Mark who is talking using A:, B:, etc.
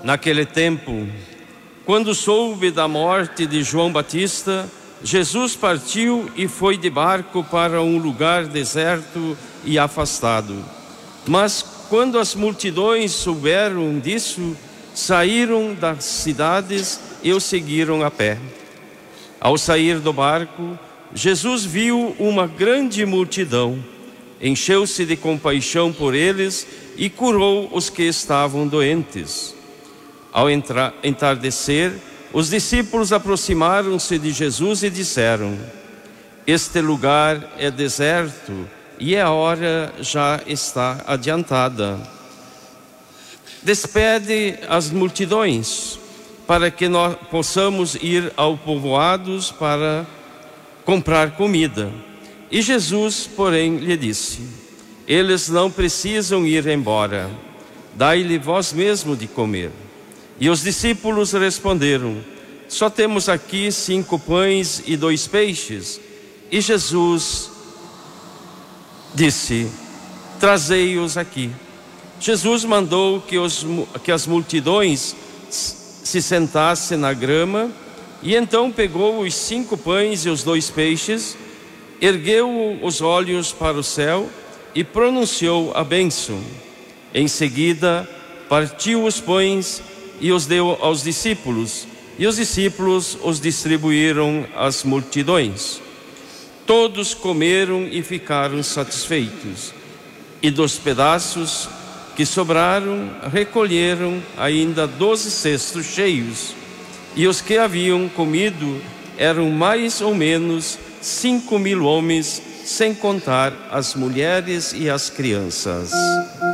A: Naquele tempo, quando soube da morte de João Batista, Jesus partiu e foi de barco para um lugar deserto e afastado. Mas quando as multidões souberam disso, saíram das cidades e o seguiram a pé. Ao sair do barco, Jesus viu uma grande multidão, encheu-se de compaixão por eles e curou os que estavam doentes. Ao entardecer, os discípulos aproximaram-se de Jesus e disseram: Este lugar é deserto e a hora já está adiantada. Despede as multidões, para que nós possamos ir aos povoados para comprar comida. E Jesus, porém, lhe disse: Eles não precisam ir embora, dai-lhe vós mesmo de comer. E os discípulos responderam: Só temos aqui 5 pães e 2 peixes. E Jesus disse: Trazei-os aqui. Jesus mandou que as multidões se sentassem na grama, e então pegou os 5 pães e os 2 peixes, ergueu os olhos para o céu e pronunciou a bênção. Em seguida, partiu os pães e os deu aos discípulos, e os discípulos os distribuíram às multidões. Todos comeram e ficaram satisfeitos, e dos pedaços que sobraram, recolheram ainda 12 cestos cheios, e os que haviam comido eram mais ou menos 5.000 homens, sem contar as mulheres e as crianças.